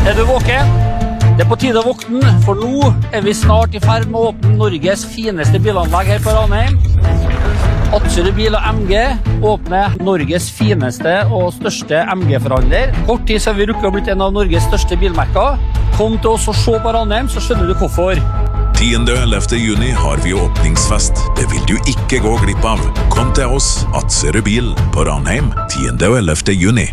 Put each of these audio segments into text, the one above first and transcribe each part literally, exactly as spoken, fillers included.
Er du våken? Det er på tide å våkne, for nå er vi snart i ferd med å åpne Norges fineste bilanlegg her på Ranheim. Atzerud Bil og M G åpner Norges fineste og største M G-forhandler. Kort tid så har vi rukket å blitt en av Norges største bilmerker. Kom til oss og se på Ranheim, så skjønner du hvorfor. tiende og ellevte juni har vi åpningsfest. Det vil du ikke gå glipp av. Kom til oss, Atzerud Bil på Ranheim, tiende og ellevte juni.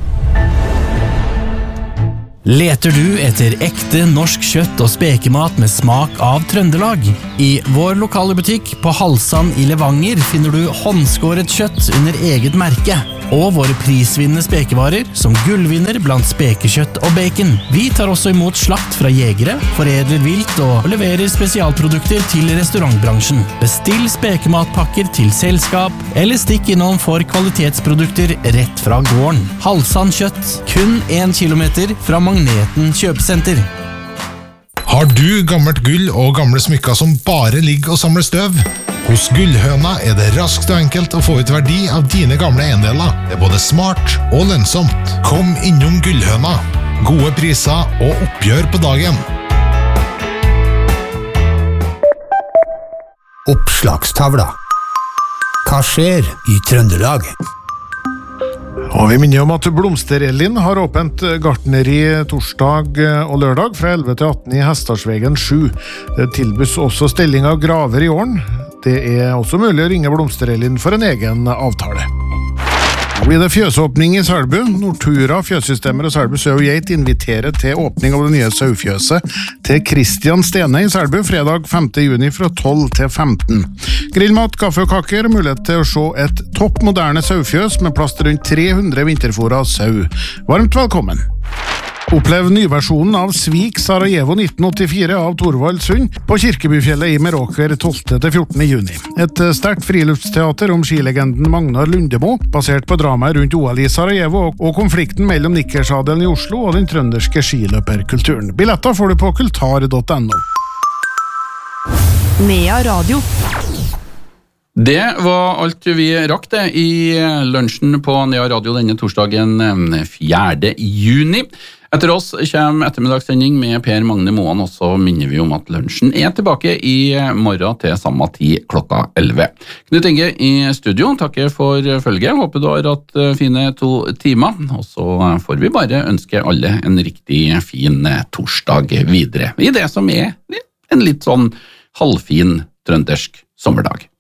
Leter du etter ekte norsk kjøtt og spekemat med smak av Trøndelag? I vår lokale butikk på Halsan i Levanger finner du håndskåret kjøtt under eget merke, og våre prisvinnende spekevarer som gullvinner blant spekekjøtt og bacon. Vi tar også imot slakt fra jegere, foredler vilt og leverer spesialprodukter til restaurantbransjen. Bestill spekematpakker til selskap, eller stikk innom for kvalitetsprodukter rett fra gården. Halsan kjøtt, kun en kilometer fra Magneten kjøpesenter. Har du gammelt gull og gamle smykker som bare ligger og samler støv? Hos Gullhøna er det raskt og enkelt å få ut verdi av dine gamle eiendeler. Det er både smart og lønnsomt. Kom innom Gullhøna. Gode priser og oppgjør på dagen. Oppslagstavla. Hva skjer i Trøndelag? Og vi minner om at Blomsterellin har åpent gartneri torsdag og lørdag fra elleve til atten i Hestarsvegen sju. Det tilbys også stilling av graver i åren. Det er også mulig å ringe Blomsterellin for en egen avtale. Nå blir det fjøsåpning i Selbu. Nortura, Fjøssystemer og Selbu Sau og Geit inviterer til åpning av det nye saufjøset til Kristian Stene i Selbu fredag femte juni fra tolv til femten. Grillmat, kaffe og kaker, mulighet til å se et topp moderne saufjøs med plass til rundt tre hundre vinterfôra sau. Varmt velkommen! Opplev nyversjonen av Svik Sarajevo nitten åttifire av Torvald Sund på Kirkebyfjellet i Meråker tolvte til fjortende juni. Et sterkt friluftsteater om skilegenden Magnar Lundemo, basert på dramaet rundt O L i Sarajevo og konflikten mellom Nikkersadelen i Oslo og den trønderske skiløperkulturen. Billetter får du på kultar punktum no. Nea Radio. Det var alt vi rakk det i lunsjen på Nea Radio denne torsdagen fjerde juni. Etter oss kommer ettermiddagssending med Per Magne Moan, og så minner vi om at lunsjen er tilbake i morgen til samme tid klokka elleve. Knut Inge i studio, takker for følget. Håper du har hatt fine to timer, og så får vi bare ønske alle en riktig fin torsdag videre. I det som er en litt sånn halvfin trøndersk sommerdag.